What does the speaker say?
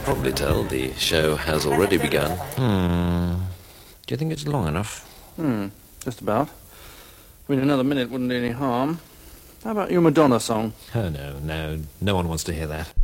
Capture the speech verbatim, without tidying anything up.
probably tell the show has already begun. Hmm. Do you think it's long enough? Hmm. Just about. I mean, another minute wouldn't do any harm. How about your Madonna song? Oh, no, no. No one wants to hear that.